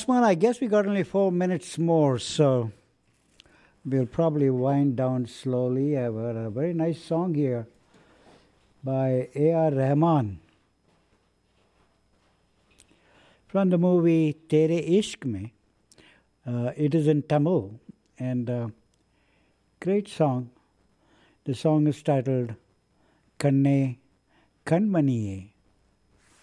Asman, I guess we got only 4 minutes more, so we'll probably wind down slowly. I've heard a very nice song here by A.R. Rahman from the movie Tere Ishq Mein. It is in Tamil, and great song. The song is titled Kanne Kanmaniye.